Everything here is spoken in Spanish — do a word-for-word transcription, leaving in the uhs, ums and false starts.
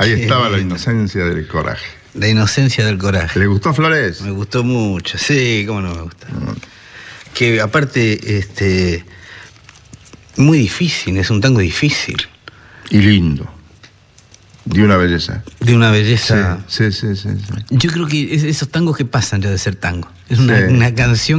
Ahí Qué estaba la lindo. inocencia del coraje. La inocencia del coraje. ¿Le gustó Flores? Me gustó mucho, sí, cómo no me gusta. Mm. Que aparte, este, muy difícil, es un tango difícil, Y lindo. De una belleza. de una belleza. Sí, sí, sí, sí, sí. Yo creo que es esos tangos que pasan ya de ser tango. Es una, Sí. una canción